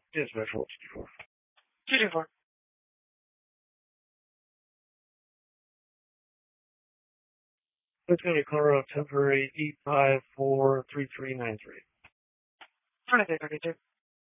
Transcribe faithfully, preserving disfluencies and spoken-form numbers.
Dispatch one two four. two two four. It's going to be Colorado temporary eight five four three three nine three. twenty-three thirty-two.